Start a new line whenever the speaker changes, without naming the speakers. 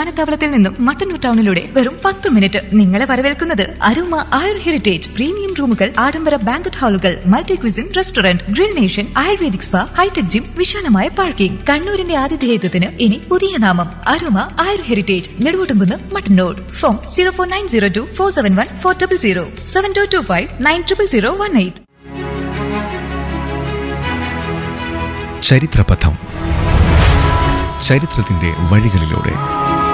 വിമാനത്താവളത്തിൽ നിന്നും മട്ടന്നൂർ ടൗണിലൂടെ വെറും 10 മിനിറ്റ്. നിങ്ങളെ വരവേൽക്കുന്നത് അരോമ ആയുർ ഹെറിറ്റേജ്. പ്രീമിയം റൂമുകൾ, ആഡംബര banquet ഹാളുകൾ, multi cuisine restaurant, grill nation, ayurvedic spa, hi tech gym, വിശാലമായ പാർക്കിംഗ്. കണ്ണൂരിന്റെ ആതിഥേയത്വത്തിന് ഇനി പുതിയ നാമം അരോമ ആയുർ ഹെറിറ്റേജ്, നെടുവോട്ടുംകുന്ന്, മട്ടന്നൂർ. ഫോൺ 04902471400 7225900018.
ചരിത്രപഥം. ചരിത്രത്തിന്റെ വഴികളിലൂടെ